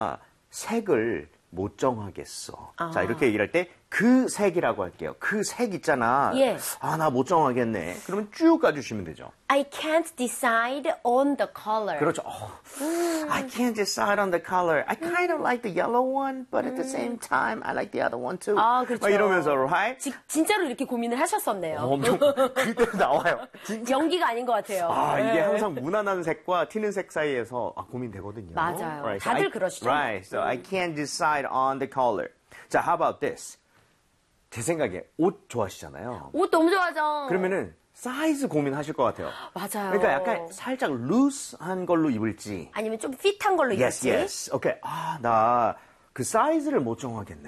색을 못 정하겠어. 자, 이렇게 얘기를 할 때 그 색이라고 할게요. 그 색 있잖아. 예. 나 못 정하겠네. 그러면 쭉 가주시면 되죠. I can't decide on the color. 그렇죠. I can't decide on the color. I kind of like the yellow one, but at the same time, I like the other one too. 그렇죠. 막 이러면서, right? 진짜로 이렇게 고민을 하셨었네요. 엄청 그대로 나와요. 진짜. 연기가 아닌 것 같아요. 이게 항상 무난한 색과 튀는 색 사이에서 고민되거든요. 맞아요. Right. 다들 그러시죠. Right. So I can't decide on the color. 자, how about this? 제 생각에 옷 좋아하시잖아요. 옷 너무 좋아하죠. 그러면은 사이즈 고민하실 것 같아요. 맞아요. 그러니까 약간 살짝 루스한 걸로 입을지. 아니면 좀 핏한 걸로 입을지. Yes. 오케이. 나 그 사이즈를 못 정하겠네.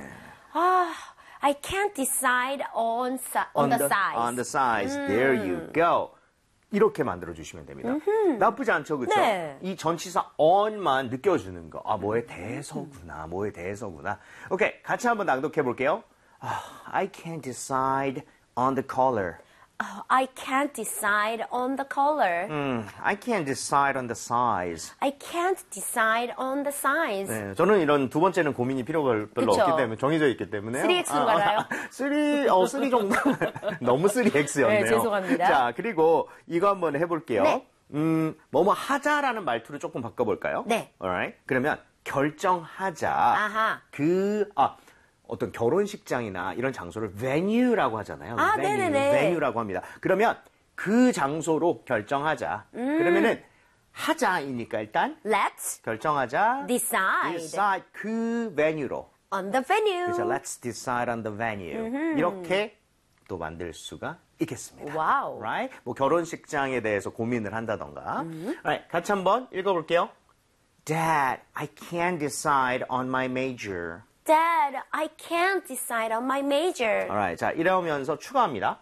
I can't decide on the size. On the size. There you go. 이렇게 만들어 주시면 됩니다. 나쁘지 않죠, 그렇죠? 네. 이 전치사 on만 느껴주는 거. 뭐에 대해서구나. 뭐에 대해서구나. 오케이, 같이 한번 낭독해 볼게요. I can't decide on the color. I can't decide on the color. I can't decide on the size. I can't decide on the size. 네, 저는 이런 두 번째는 고민이 필요가 별로 그쵸? 없기 때문에 정해져 있기 때문에 3X로 가나요? 3 정도 너무 3X였네요. 네, 죄송합니다. 자, 그리고 이거 한번 해볼게요. 네. 뭐뭐 하자라는 말투를 조금 바꿔볼까요? 네. Alright. 그러면 결정하자. 아하. 어떤 결혼식장이나 이런 장소를 venue라고 하잖아요. 네네네. venue라고 합니다. 그러면 그 장소로 결정하자. 그러면은 하자이니까 일단 Let's 결정하자. decide 그 venue로. on the venue. 그래서 let's decide on the venue. 이렇게 또 만들 수가 있겠습니다. 와우. Right? 뭐 결혼식장에 대해서 고민을 한다던가. Right, 같이 한번 읽어볼게요. Dad, I can't decide on my major. Dad, I can't decide on my major. Alright, 자 이러면서 추가합니다.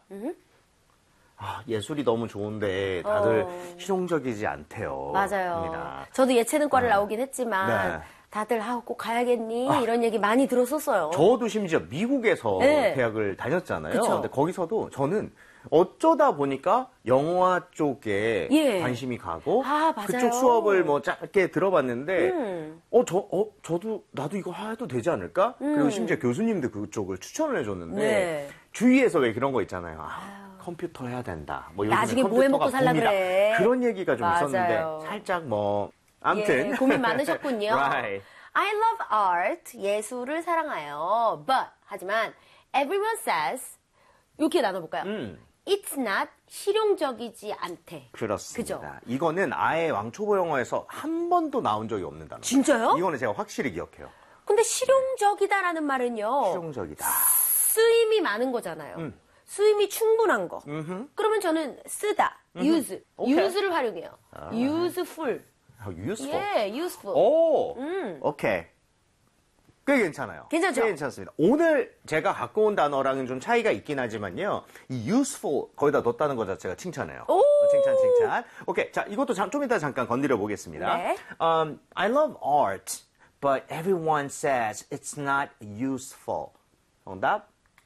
예술이 너무 좋은데 다들 실용적이지 않대요. 맞아요. 합니다. 저도 예체능과를 나오긴 했지만 네. 다들 꼭 가야겠니? 이런 얘기 많이 들었었어요. 저도 심지어 미국에서 네. 대학을 다녔잖아요. 그쵸. 근데 거기서도 저는 어쩌다 보니까 영화 쪽에 예. 관심이 가고 맞아요. 그쪽 수업을 뭐 짧게 들어봤는데 나도 이거 해도 되지 않을까? 그리고 심지어 교수님도 그쪽을 추천을 해줬는데 네. 주위에서 왜 그런 거 있잖아요. 컴퓨터 해야 된다. 뭐 요즘에 나중에 뭐 해 먹고 컴퓨터가 살라 붐이다. 그래. 그런 얘기가 좀 맞아요. 있었는데 살짝 아무튼 고민 많으셨군요. Right. I love art, 예술을 사랑해요. 하지만 everyone says 이렇게 나눠볼까요? It's not 실용적이지 않대. 그렇습니다. 그죠? 이거는 아예 왕초보 영어에서 한 번도 나온 적이 없는 단어. 진짜요? 이거는 제가 확실히 기억해요. 근데 실용적이다라는 말은요. 실용적이다. 쓰임이 많은 거잖아요. 쓰임이 충분한 거. 그러면 저는 쓰다, use, 오케이. use를 활용해요. useful. useful. 예, useful. 오, 오케이. 꽤 괜찮아요. 괜찮죠? 꽤 괜찮습니다. 오늘 제가 갖고 온 단어랑은 좀 차이가 있긴 하지만요. 이 useful 거기다 넣었다는 것 자체가 칭찬해요. 오! 칭찬. 오케이. 자, 이것도 좀 이따 잠깐 건드려 보겠습니다. 네. I love art, but everyone says it's not useful. 정답?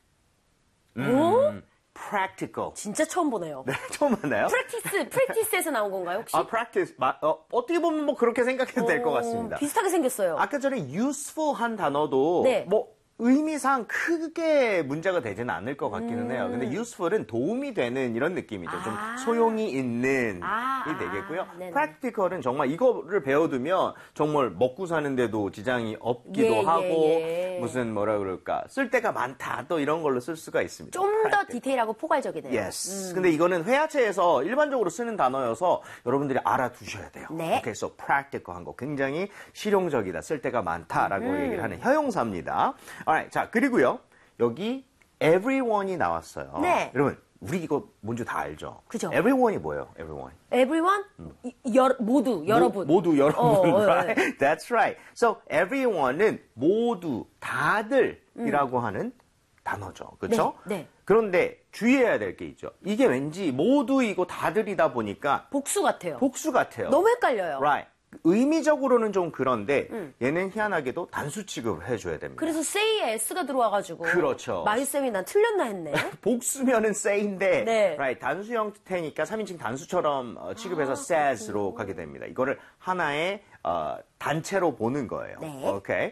practical. 진짜 처음 보네요. 네, 처음 만나요? practice에서 나온 건가요, 혹시? practice. 어떻게 보면 뭐 그렇게 생각해도 될 것 같습니다. 비슷하게 생겼어요. 아까 전에 useful한 단어도 네. 뭐 의미상 크게 문제가 되지는 않을 것 같기는 해요. 근데 useful은 도움이 되는 이런 느낌이죠. 좀 소용이 있는 이 되겠고요. 네네. practical은 정말 이거를 배워두면 정말 먹고 사는데도 지장이 없기도 예, 하고 예. 무슨 뭐라 그럴까 쓸 데가 많다 또 이런 걸로 쓸 수가 있습니다. 좀 더 practical. 디테일하고 포괄적이네요. Yes. 근데 이거는 회화체에서 일반적으로 쓰는 단어여서 여러분들이 알아두셔야 돼요. 네. 그래서 practical한 거 굉장히 실용적이다, 쓸 데가 많다라고 얘기를 하는 형용사입니다. Alright. 자, 그리고요. 여기 everyone이 나왔어요. 네. 여러분, 우리 이거 뭔지 다 알죠? 그죠. everyone이 뭐예요? everyone. Everyone? 모두, 여러분. 모두 여러분. right? 네. That's right. So everyone은 모두, 다들이라고 하는 단어죠. 그렇죠? 네, 네. 그런데 주의해야 될 게 있죠. 이게 왠지 모두이고 다들이다 보니까 복수 같아요. 복수 같아요. 너무 헷갈려요. Right. 의미적으로는 좀 그런데 얘는 희한하게도 단수 취급을 해줘야 됩니다. 그래서 say에 s가 들어와가지고. 그렇죠. 마유쌤이 난 틀렸나 했네. 복수면은 say인데 네. right, 단수 형태니까 3인칭 단수처럼 취급해서 says로 가게 됩니다. 이거를 하나의 단체로 보는 거예요. 네. 오케이.